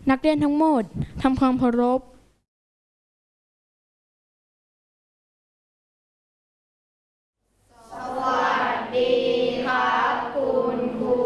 นักเรียนทั้งหมดทำความเคารพสวัสดีครับคุณครู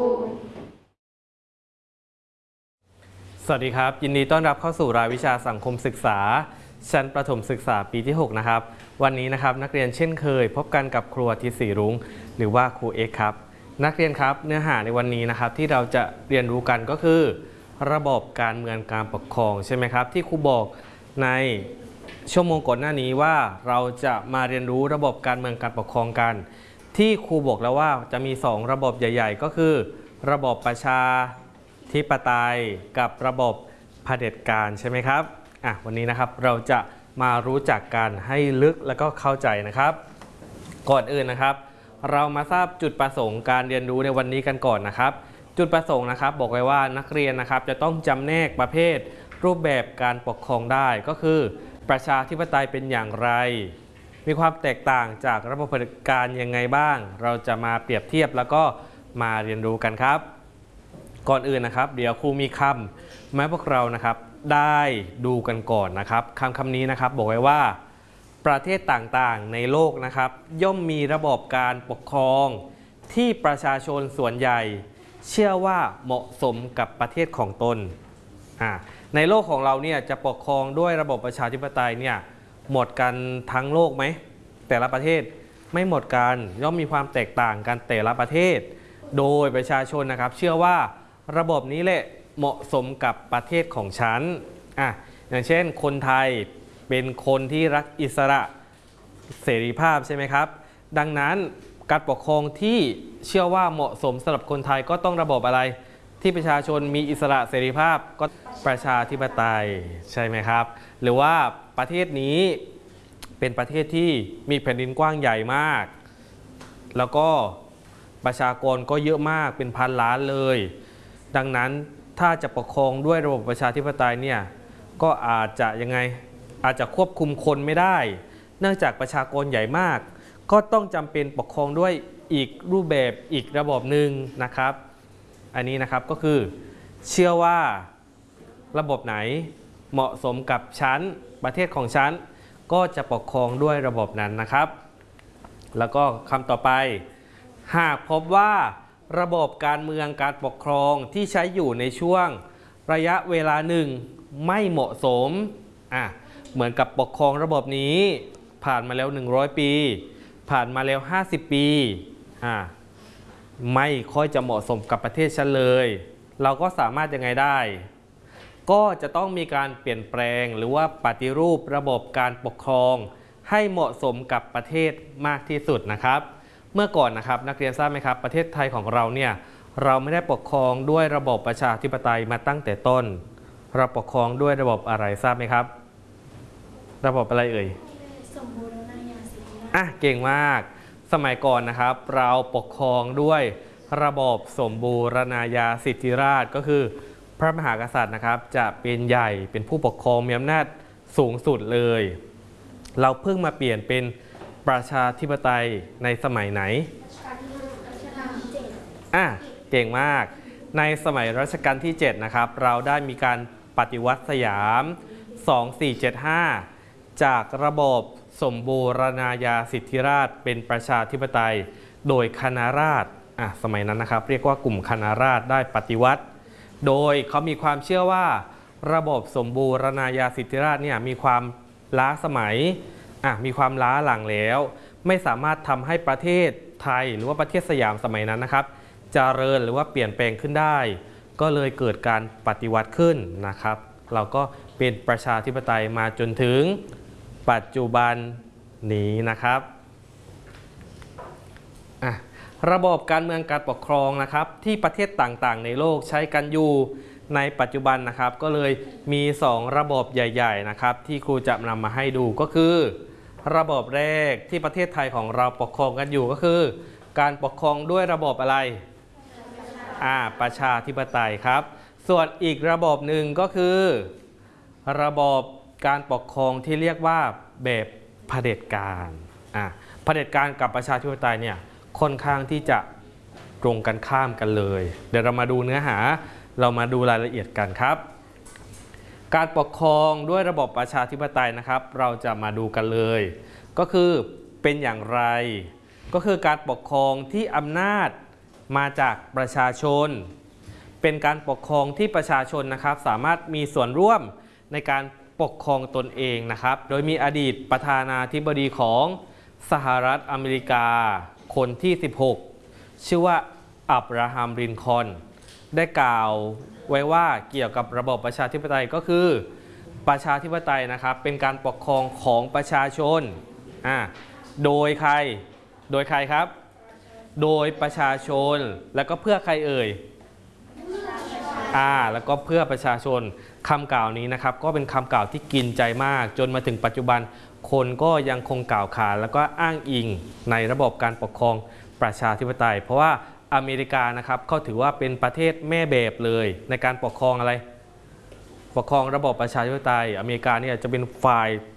สวัสดีครับยินดีต้อนรับเข้าสู่รายวิชาสังคมศึกษาชั้นประถมศึกษาปีที่6นะครับวันนี้นะครับนักเรียนเช่นเคยพบกันกับครูอาทิตย์ศรีรุ้งหรือว่าครูเอกครับนักเรียนครับเนื้อหาในวันนี้นะครับที่เราจะเรียนรู้กันก็คือระบบการเมืองการปกครองใช่ไหมครับที่ครูบอกในชั่วโมงก่อนหน้านี้ว่าเราจะมาเรียนรู้ระบบการเมืองการปกครองกันที่ครูบอกแล้วว่าจะมี2ระบบใหญ่ๆก็คือระบบประชาธิปไตยกับระบบเผด็จการใช่ไหมครับวันนี้นะครับเราจะมารู้จักกันให้ลึกแล้วก็เข้าใจนะครับก่อนอื่นนะครับเรามาทราบจุดประสงค์การเรียนรู้ในวันนี้กันก่อนนะครับจุดประสงค์นะครับบอกไว้ว่านักเรียนนะครับจะต้องจำแนกประเภทรูปแบบการปกครองได้ก็คือประชาธิปไตยเป็นอย่างไรมีความแตกต่างจากระบบเผด็จการยังไงบ้างเราจะมาเปรียบเทียบแล้วก็มาเรียนรู้กันครับก่อนอื่นนะครับเดี๋ยวครูมีคำมาให้พวกเรานะครับได้ดูกันก่อนนะครับคำนี้นะครับบอกไว้ว่าประเทศต่างๆในโลกนะครับย่อมมีระบบการปกครองที่ประชาชนส่วนใหญ่เชื่อว่าเหมาะสมกับประเทศของตนในโลกของเราเนี่ยจะปกครองด้วยระบบประชาธิปไตยเนี่ยหมดกันทั้งโลกไหมแต่ละประเทศไม่หมดกันย่อมมีความแตกต่างกันแต่ละประเทศโดยประชาชนนะครับเชื่อว่าระบบนี้แหละเหมาะสมกับประเทศของฉันอย่างเช่นคนไทยเป็นคนที่รักอิสระเสรีภาพใช่ไหมครับดังนั้นการปกครองที่เชื่อว่าเหมาะสมสำหรับคนไทยก็ต้องระบบอะไรที่ประชาชนมีอิสระเสรีภาพก็ประชาธิปไตยใช่ไหมครับหรือว่าประเทศนี้เป็นประเทศที่มีแผ่นดินกว้างใหญ่มากแล้วก็ประชากรก็เยอะมากเป็นพันล้านเลยดังนั้นถ้าจะปกครองด้วยระบบประชาธิปไตยเนี่ยก็อาจจะควบคุมคนไม่ได้เนื่องจากประชากรใหญ่มากก็ต้องจำเป็นปกครองด้วยอีกรูปแบบอีกระบบหนึ่งนะครับอันนี้นะครับก็คือเชื่อว่าระบบไหนเหมาะสมกับชั้นประเทศของชั้นก็จะปกครองด้วยระบบนั้นนะครับแล้วก็คำต่อไปหากพบว่าระบบการเมืองการปกครองที่ใช้อยู่ในช่วงระยะเวลาหนึ่งไม่เหมาะสมเหมือนกับปกครองระบบนี้ผ่านมาแล้ว100ปีผ่านมาแล้ว50ปีไม่ค่อยจะเหมาะสมกับประเทศฉันเลยเราก็สามารถยังไงได้ก็จะต้องมีการเปลี่ยนแปลงหรือว่าปฏิรูประบบการปกครองให้เหมาะสมกับประเทศมากที่สุดนะครับเมื่อก่อนนะครับนักเรียนทราบไหมครับประเทศไทยของเราเนี่ยเราไม่ได้ปกครองด้วยระบบประชาธิปไตยมาตั้งแต่ต้นเราปกครองด้วยระบบอะไรทราบไหมครับระบบอะไรเอ่ยสมบูรณาญาสิทธิราชเก่งมากสมัยก่อนนะครับเราปกครองด้วยระบบสมบูรณาญาสิทธิราชย์ก็คือพระมหากษัตริย์นะครับจะเป็นใหญ่เป็นผู้ปกครองมีอำนาจสูงสุดเลยเราเพิ่งมาเปลี่ยนเป็นประชาธิปไตยในสมัยไหนเก่งมากในสมัยรัชกาลที่7นะครับเราได้มีการปฏิวัติสยาม2475จากระบบสมบูรณาญาสิทธิราชย์เป็นประชาธิปไตยโดยคณะราษฎรสมัยนั้นนะครับเรียกว่ากลุ่มคณะราษฎรได้ปฏิวัติโดยเขามีความเชื่อว่าระบบสมบูรณาญาสิทธิราชย์เนี่ยมีความล้าสมัยมีความล้าหลังแล้วไม่สามารถทำให้ประเทศไทยหรือว่าประเทศสยามสมัยนั้นนะครับเจริญหรือว่าเปลี่ยนแปลงขึ้นได้ก็เลยเกิดการปฏิวัติขึ้นนะครับเราก็เป็นประชาธิปไตยมาจนถึงปัจจุบันนี้นะครับระบบการเมืองการปกครองนะครับที่ประเทศต่างๆในโลกใช้กันอยู่ในปัจจุบันนะครับก็เลยมี2ระบบใหญ่ๆนะครับที่ครูจะนำมาให้ดูก็คือระบบแรกที่ประเทศไทยของเราปกครองกันอยู่ก็คือการปกครองด้วยระบบอะไรประชาธิปไตยครับส่วนอีกระบบหนึ่งก็คือระบบการปกครองที่เรียกว่าแบบเผด็จการเผด็จการกับประชาธิปไตยเนี่ยค่อนข้างที่จะตรงกันข้ามกันเลยเดี๋ยวเรามาดูเนื้อหาเรามาดูรายละเอียดกันครับการปกครองด้วยระบบประชาธิปไตยนะครับ เราจะมาดูกันเลย ก็คือเป็นอย่างไรก็คือการปกครองที่อำนาจมาจากประชาชนเป็นการปกครองที่ประชาชนนะครับสามารถมีส่วนร่วมในการปกครองตนเองนะครับโดยมีอดีตประธานาธิบดีของสหรัฐอเมริกาคนที่ 16 ชื่อว่าอับราฮัม ลินคอล์นได้กล่าวไว้ว่าเกี่ยวกับระบบประชาธิปไตยก็คือประชาธิปไตยนะครับเป็นการปกครองของประชาชนโดยใครครับโดยประชาชนแล้วก็เพื่อใครเอ่ยแล้วก็เพื่อประชาชนคำกล่าวนี้นะครับก็เป็นคำกล่าวที่กินใจมากจนมาถึงปัจจุบันคนก็ยังคงกล่าวขานแล้วก็อ้างอิงในระบบการปกครองประชาธิปไตยเพราะว่าอเมริกานะครับเขาถือว่าเป็นประเทศแม่แบบเลยในการปกครองอะไรปกครองระบบประชาธิปไตยอเมริกาเนี่ยจะเป็นฝ่าย